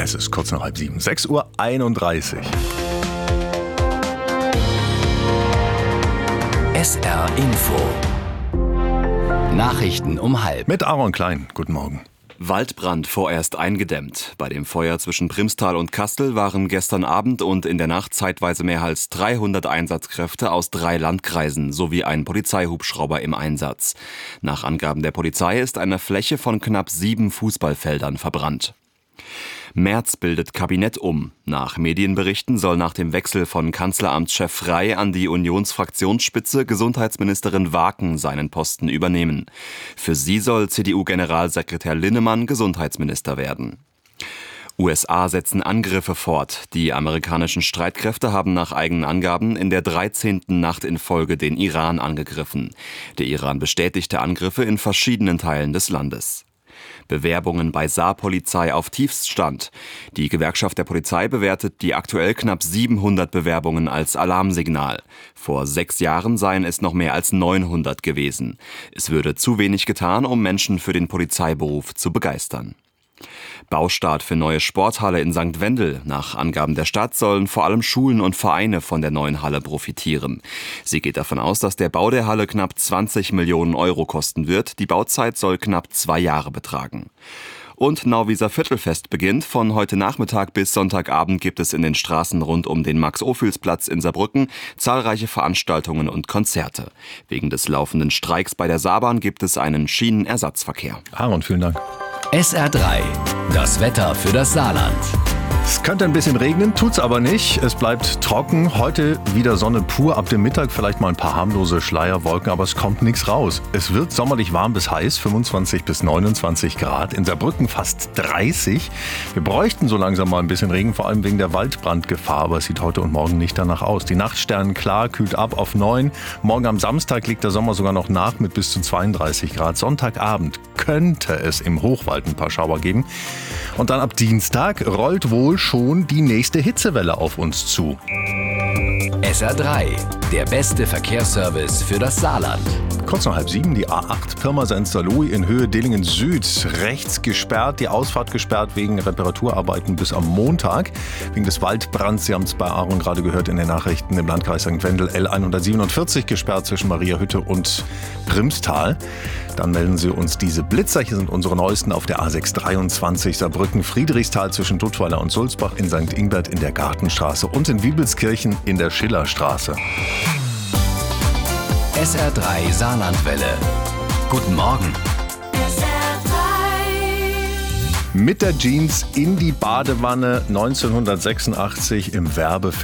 Es ist kurz nach 6:30. 6:31 Uhr. SR Info. Nachrichten um 12:30. Mit Aaron Klein. Guten Morgen. Waldbrand vorerst eingedämmt. Bei dem Feuer zwischen Primstal und Kastel waren gestern Abend und in der Nacht zeitweise mehr als 300 Einsatzkräfte aus 3 Landkreisen sowie ein Polizeihubschrauber im Einsatz. Nach Angaben der Polizei ist eine Fläche von knapp 7 Fußballfeldern verbrannt. Merz bildet Kabinett um. Nach Medienberichten soll nach dem Wechsel von Kanzleramtschef Frey an die Unionsfraktionsspitze Gesundheitsministerin Waaken seinen Posten übernehmen. Für sie soll CDU-Generalsekretär Linnemann Gesundheitsminister werden. USA setzen Angriffe fort. Die amerikanischen Streitkräfte haben nach eigenen Angaben in der 13. Nacht in Folge den Iran angegriffen. Der Iran bestätigte Angriffe in verschiedenen Teilen des Landes. Bewerbungen bei Saarpolizei auf Tiefststand. Die Gewerkschaft der Polizei bewertet die aktuell knapp 700 Bewerbungen als Alarmsignal. Vor 6 Jahren seien es noch mehr als 900 gewesen. Es würde zu wenig getan, um Menschen für den Polizeiberuf zu begeistern. Baustart für neue Sporthalle in St. Wendel. Nach Angaben der Stadt sollen vor allem Schulen und Vereine von der neuen Halle profitieren. Sie geht davon aus, dass der Bau der Halle knapp 20 Millionen Euro kosten wird. Die Bauzeit soll knapp 2 Jahre betragen. Und Nauwieser Viertelfest beginnt. Von heute Nachmittag bis Sonntagabend gibt es in den Straßen rund um den Max-Ophüls-Platz in Saarbrücken zahlreiche Veranstaltungen und Konzerte. Wegen des laufenden Streiks bei der Saarbahn gibt es einen Schienenersatzverkehr. Aaron, vielen Dank. SR3. Das Wetter für das Saarland. Es könnte ein bisschen regnen, tut's aber nicht. Es bleibt trocken. Heute wieder Sonne pur. Ab dem Mittag vielleicht mal ein paar harmlose Schleierwolken, aber es kommt nichts raus. Es wird sommerlich warm bis heiß, 25 bis 29 Grad. In Saarbrücken fast 30. Wir bräuchten so langsam mal ein bisschen Regen, vor allem wegen der Waldbrandgefahr. Aber es sieht heute und morgen nicht danach aus. Die Nachtsterne klar, kühlt ab auf 9. Morgen am Samstag liegt der Sommer sogar noch nach mit bis zu 32 Grad. Sonntagabend könnte es im Hochwald ein paar Schauer geben. Und dann ab Dienstag rollt wohl schon die nächste Hitzewelle auf uns zu. SR3. Der beste Verkehrsservice für das Saarland. Kurz nach 6:30, die A8 Pirmasens-Saarlouis in Höhe Dillingen Süd. Rechts gesperrt, die Ausfahrt gesperrt wegen Reparaturarbeiten bis am Montag. Wegen des Waldbrands, Sie haben es bei Aaron gerade gehört in den Nachrichten, im Landkreis St. Wendel L147 gesperrt zwischen Mariahütte und Primstal. Dann melden Sie uns diese Blitzer. Hier sind unsere neuesten auf der A623 Saarbrücken-Friedrichsthal zwischen Duttweiler und Sulzbach, in St. Ingbert in der Gartenstraße und in Wiebelskirchen in der Schillerstraße. SR3 Saarlandwelle. Guten Morgen. Mit der Jeans in die Badewanne 1986 im Werbefilm